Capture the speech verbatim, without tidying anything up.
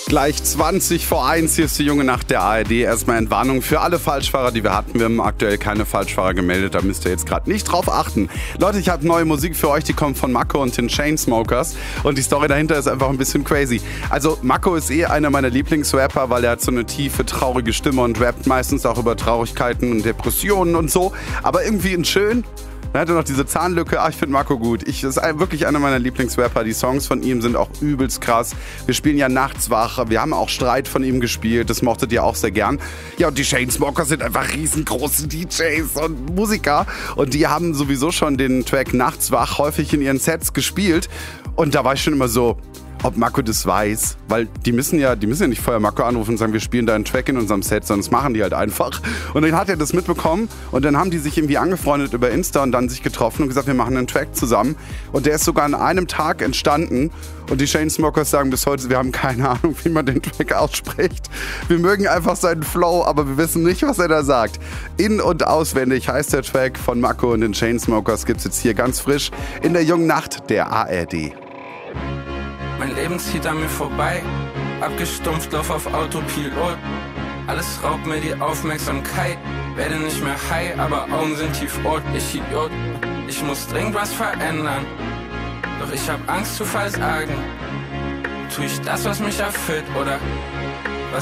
Gleich zwanzig vor eins, hier ist die junge Nacht der A R D. Erstmal Entwarnung für alle Falschfahrer, die wir hatten. Wir haben aktuell keine Falschfahrer gemeldet, da müsst ihr jetzt gerade nicht drauf achten. Leute, ich habe neue Musik für euch, die kommt von Mako und den Chainsmokers. Und die Story dahinter ist einfach ein bisschen crazy. Also Mako ist eh einer meiner Lieblingsrapper, weil er hat so eine tiefe, traurige Stimme und rappt meistens auch über Traurigkeiten und Depressionen und so. Aber irgendwie in schön. Dann hat er noch diese Zahnlücke. Ah, ich finde Mako gut. Ich, das ist wirklich einer meiner Lieblingsrapper. Die Songs von ihm sind auch übelst krass. Wir spielen ja nachts wach. Wir haben auch Streit von ihm gespielt. Das mochtet ihr auch sehr gern. Ja, und die Chainsmokers sind einfach riesengroße D Js und Musiker. Und die haben sowieso schon den Track Nachts wach häufig in ihren Sets gespielt. Und da war ich schon immer so, ob Mako das weiß, weil die müssen ja, die müssen ja nicht vorher Mako anrufen und sagen, wir spielen da einen Track in unserem Set, sondern das machen die halt einfach. Und dann hat er das mitbekommen und dann haben die sich irgendwie angefreundet über Insta und dann sich getroffen und gesagt, wir machen einen Track zusammen. Und der ist sogar an einem Tag entstanden. Und die Chainsmokers sagen bis heute, wir haben keine Ahnung, wie man den Track ausspricht. Wir mögen einfach seinen Flow, aber wir wissen nicht, was er da sagt. In- und auswendig heißt der Track von Mako und den Chainsmokers, gibt's jetzt hier ganz frisch in der jungen Nacht der A R D. Mein Leben zieht an mir vorbei, abgestumpft, lauf auf Autopilot. Alles raubt mir die Aufmerksamkeit, werde nicht mehr high, aber Augen sind tiefrot. Ich Idiot, ich muss dringend was verändern, doch ich hab Angst zu versagen. Tu ich das, was mich erfüllt, oder